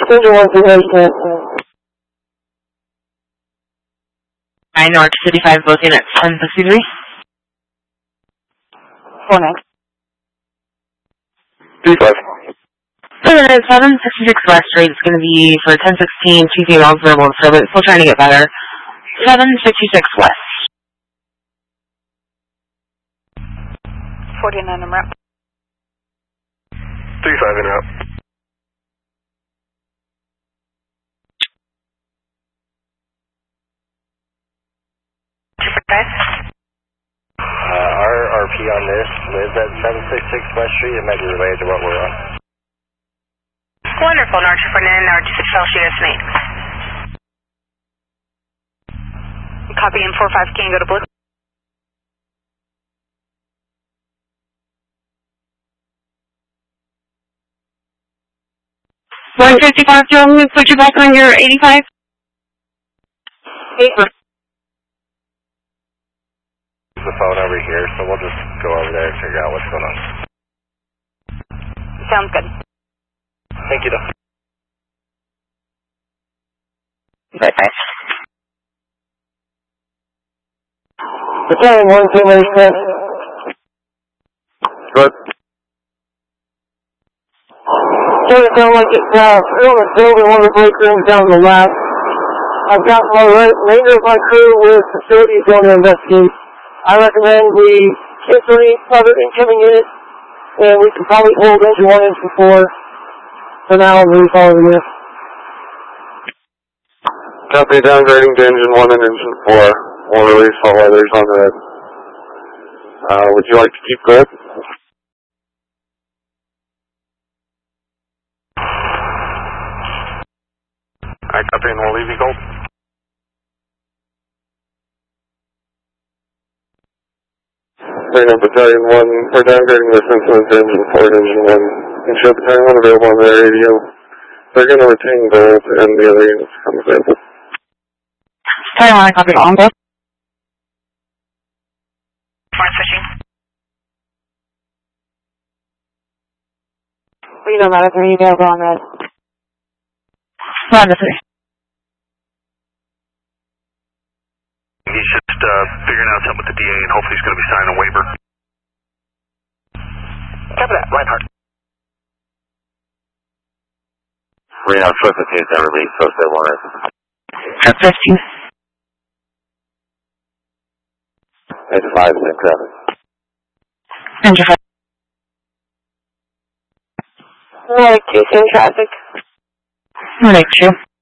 Engine 1 2 I North City 5, both units, 1063. 49. 35. 766 West Street is going to be for 1016, 2 females, verbal disturbance, still trying to get better. 766 West. 49 en route. 35 en route. Our RP on this lives at 766 West Street. It might be related to what we're on. Wonderful, North 49, North Shell Sheet Snake. Copy M45, can you go to Blue? $155, Joe, I'm going to put you back on your 85. Paper. The phone over here, so we'll just go over there and figure out what's going on. Sounds good. Thank you, though. Bye-bye. Battalion 1 2 Good. Doesn't sound like it's in the building, one of the break rooms down the left. I've got my remainder of my crew with facilities going to investigate. I recommend we instantly other incoming units, and we can probably hold engine 1 engine 4 for now and move forward with. Copy, downgrading to engine 1 and engine 4. We'll release all others on red. Would you like to keep good? I copy, and we'll leave you gold. Battalion 1, we're downgrading this incident to engine 4 and engine 1. Ensure Battalion 1 available on their radio. They're going to retain gold and the other units come available. Battalion 1, I copy on board. Switching. We don't matter if any available on red. 1 to 3. He's just figuring out something with the DA, and hopefully he's going to be signing a waiver. Copy that, Reinhardt. Reno, Swift is that release, so they want it. At 15. 85 and 7. Engine 5. Like chasing traffic. 182.